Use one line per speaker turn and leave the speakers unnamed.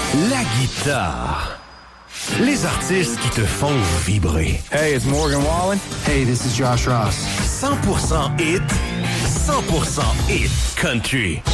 la guitare. Les artistes qui te font vibrer.
Hey, it's Morgan Wallen.
Hey, this is Josh Ross.
100% hit, 100% hit country.